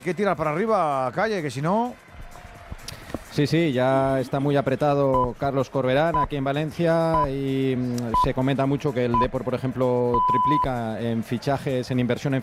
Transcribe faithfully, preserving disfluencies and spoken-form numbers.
que tirar para arriba, Calle, que si no... Sí, sí, ya está muy apretado Carlos Corberán aquí en Valencia y mmm, se comenta mucho que el Depor, por ejemplo, triplica en fichajes, en inversión en